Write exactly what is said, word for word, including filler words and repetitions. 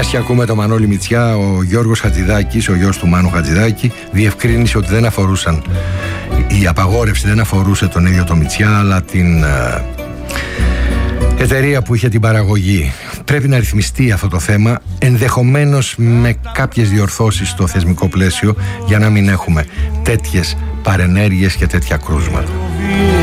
Μιας και ακούμε το Μανώλη Μητσιά, ο Γιώργος Χατζηδάκης, ο γιος του Μάνου Χατζηδάκη, διευκρίνησε ότι δεν αφορούσαν, η απαγόρευση δεν αφορούσε τον ίδιο το Μητσιά, αλλά την ε, εταιρεία που είχε την παραγωγή. Πρέπει να ρυθμιστεί αυτό το θέμα, ενδεχομένως με κάποιες διορθώσεις στο θεσμικό πλαίσιο, για να μην έχουμε τέτοιες παρενέργειες και τέτοια κρούσματα.